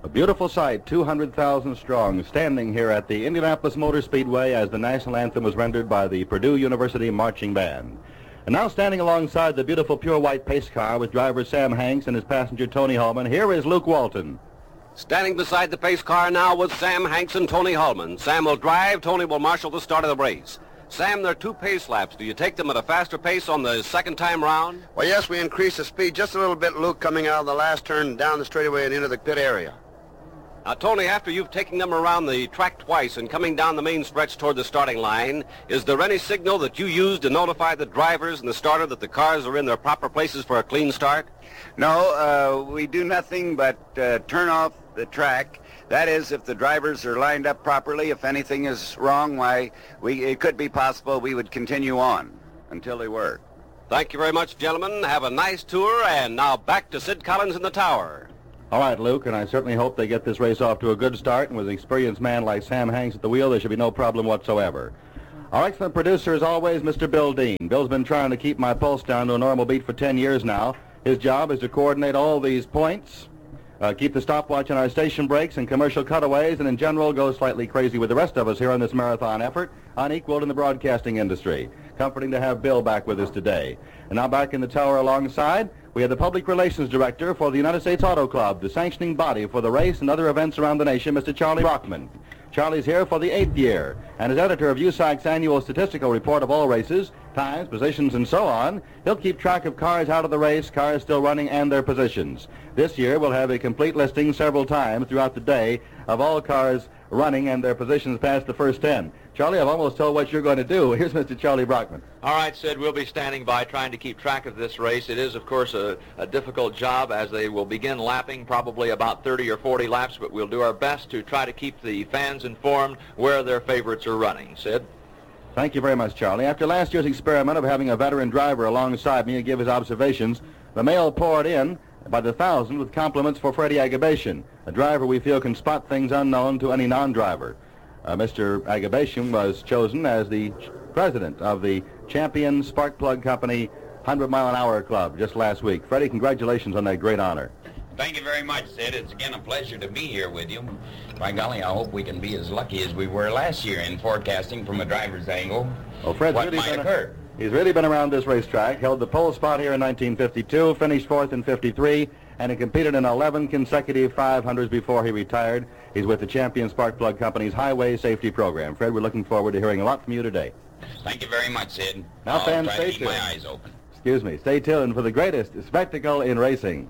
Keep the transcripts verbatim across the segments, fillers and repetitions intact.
A beautiful sight, two hundred thousand strong, standing here at the Indianapolis Motor Speedway as the national anthem was rendered by the Purdue University Marching Band. And now standing alongside the beautiful pure white pace car with driver Sam Hanks and his passenger Tony Hulman, here is Luke Walton. Standing beside the pace car now with Sam Hanks and Tony Hulman. Sam will drive, Tony will marshal the start of the race. Sam, there are two pace laps. Do you take them at a faster pace on the second time round? Well, yes, we increase the speed just a little bit, Luke, coming out of the last turn down the straightaway and into the pit area. Now, Tony, after you've taken them around the track twice and coming down the main stretch toward the starting line, is there any signal that you use to notify the drivers and the starter that the cars are in their proper places for a clean start? No, uh, we do nothing but uh, turn off the track. That is, if the drivers are lined up properly. If anything is wrong, why, we, it could be possible we would continue on until they were. Thank you very much, gentlemen. Have a nice tour, and now back to Sid Collins in the tower. All right, Luke, and I certainly hope they get this race off to a good start, and with an experienced man like Sam Hanks at the wheel, there should be no problem whatsoever. Our excellent producer, as always, Mister Bill Dean. Bill's been trying to keep my pulse down to a normal beat for ten years now. His job is to coordinate all these points, uh, keep the stopwatch on our station breaks and commercial cutaways, and in general go slightly crazy with the rest of us here on this marathon effort, unequaled in the broadcasting industry. Comforting to have Bill back with us today. And now back in the tower alongside, we have the Public Relations Director for the United States Auto Club, the sanctioning body for the race and other events around the nation, Mister Charlie Brockman. Charlie's here for the eighth year, and as editor of U S A C's annual statistical report of all races, times, positions, and so on, he'll keep track of cars out of the race, cars still running, and their positions. This year, we'll have a complete listing several times throughout the day of all cars running and their positions past the first ten. Charlie, I've almost told what you're going to do. Here's Mister Charlie Brockman. All right, Sid, we'll be standing by trying to keep track of this race. It is, of course, a, a difficult job as they will begin lapping, probably about thirty or forty laps, but we'll do our best to try to keep the fans informed where their favorites are running. Sid? Thank you very much, Charlie. After last year's experiment of having a veteran driver alongside me to give his observations, the mail poured in by the thousand with compliments for Freddie Agabation, a driver we feel can spot things unknown to any non-driver. Uh, Mister Agabation was chosen as the president of the Champion Spark Plug Company one hundred mile an hour Club just last week. Freddie, congratulations on that great honor. Thank you very much, Sid. It's again a pleasure to be here with you. By golly, I hope we can be as lucky as we were last year in forecasting from a driver's angle well, Fred's what really might been occur. A, he's really been around this racetrack, held the pole spot here in nineteen fifty-two, finished fourth in fifty-three, and he competed in eleven consecutive five hundreds before he retired. He's with the Champion Spark Plug Company's Highway Safety Program. Fred, we're looking forward to hearing a lot from you today. Thank you very much, Sid. Now, I'll fans, try stay to keep tuned. my eyes open. Excuse me. Stay tuned for the greatest spectacle in racing.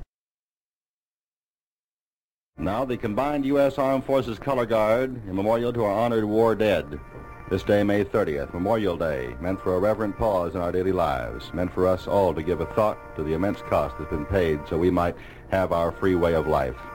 Now, the combined U S Armed Forces Color Guard in memorial to our honored war dead. This day, May thirtieth, Memorial Day, meant for a reverent pause in our daily lives, meant for us all to give a thought to the immense cost that's been paid so we might have our free way of life.